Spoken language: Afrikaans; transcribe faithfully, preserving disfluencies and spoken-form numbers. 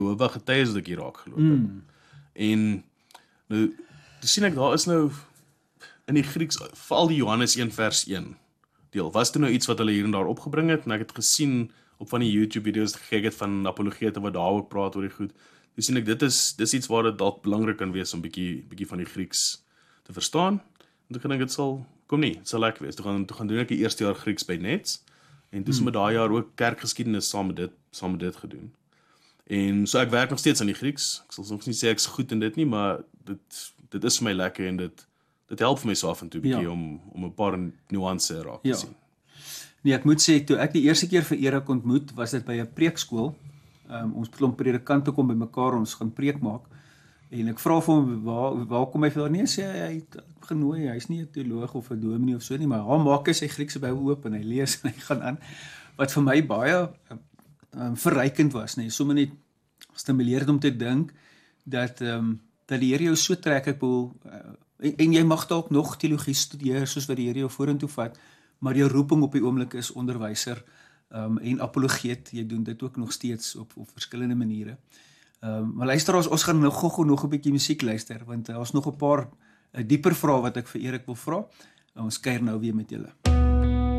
Jehovah getuies wat ek hier raak geloop het. Mm. En nou, toe sien ek, daar is nou in die Grieks, veral die Johannes een vers een deel, was toe nou iets wat hulle hier en daar opgebring het, en ek het gesien op van die YouTube-video's gekek het van apologete wat daar ook praat oor die goed. Toe sien ek, dit is, dis iets waar dit dalk belangrik kan wees om bietjie, bietjie van die Grieks te verstaan. En toe gedink, dit sal, kom nie, het sal lekker wees. Toe gaan, toe gaan doen ek die eerste jaar Grieks by Nets, en toe is met daai jaar ook kerkgeskiedenis saam met dit, saam met dit gedoen. En so ek werk nog steeds aan die Grieks. Ek sal nog nie sê ek's goed in dit nie, maar dit, dit is vir my lekker en dit, dit help vir my so af en toe bietjie ja. om, om 'n paar nuance raak te ja. sien. Nee, ek moet sê, toe ek die eerste keer vir Erik ontmoet, was dit by 'n preekskool. Um, ons klomp predikante kom by mekaar, ons gaan preek maak. En ek vra vir hom, waar, waar kom hy vandaan? Nee, sê hy, hy het genooi, hy's nie 'n teoloog of 'n dominee of so nie, maar hy maak hy sy Griekse Bybel oop en hy lees en hy gaan aan. Wat vir my baie um, verrykend was, nee, sommer net stimuleerend om te dink dat um, dat die Here jou so trek, ek bedoel, uh, en, en jy mag dalk nog teologie studeer soos wat die Here jou vorentoe vat, maar jou roeping op die oomblik is onderwyser um, en apologeet. Jy doen dit ook nog steeds op op verskillende maniere. Um, maar luister, ons, ons gaan nou gou nog 'n bietjie musiek luister, want daar's uh, nog 'n paar uh, dieper vrae wat ek vir Erik wil vra. Uh, ons kuier nou weer met julle.